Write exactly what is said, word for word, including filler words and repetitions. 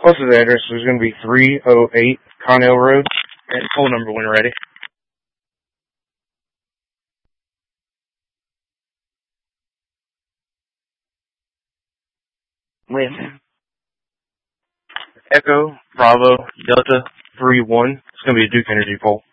What's his address? Is going to be three oh eight Connell Road. And phone number when ready. Listen. Echo Bravo Delta three one. It's going to be a Duke Energy pole.